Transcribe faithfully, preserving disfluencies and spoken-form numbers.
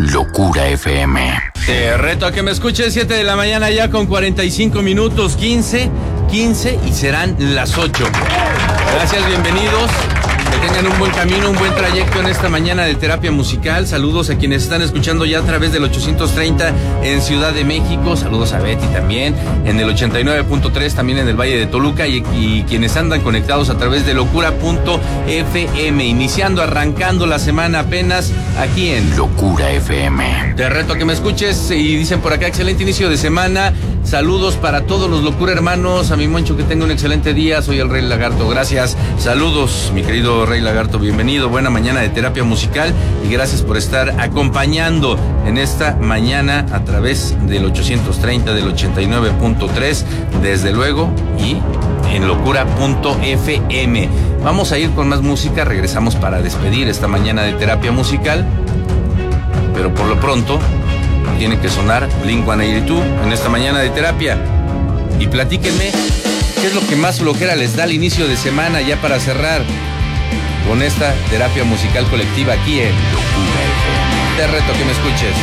Locura F M. Te reto a que me escuches, siete de la mañana ya con cuarenta y cinco minutos, quince, quince y serán las ocho. Gracias, bienvenidos. Que tengan un buen camino, un buen trayecto en esta mañana de terapia musical. Saludos a quienes están escuchando ya a través del ochocientos treinta en Ciudad de México. Saludos a Betty también en el ochenta y nueve punto tres, también en el Valle de Toluca, y, y quienes andan conectados a través de locura punto f m. Iniciando, arrancando la semana apenas aquí en Locura F M. Te reto a que me escuches y dicen por acá, excelente inicio de semana. Saludos para todos los Locura hermanos. A mi Moncho, que tenga un excelente día. Soy el Rey Lagarto. Gracias. Saludos, mi querido Rey Lagarto. Bienvenido. Buena mañana de terapia musical y gracias por estar acompañando en esta mañana a través del ochocientos treinta, del ochenta y nueve punto tres, desde luego, y en locura punto f m. Vamos a ir con más música. Regresamos para despedir esta mañana de terapia musical, pero por lo pronto tiene que sonar Blink ciento ochenta y dos en esta mañana de terapia. Y platíquenme qué es lo que más flojera les da al inicio de semana, ya para cerrar con esta terapia musical colectiva aquí en Locura F M. Te reto a que me escuches.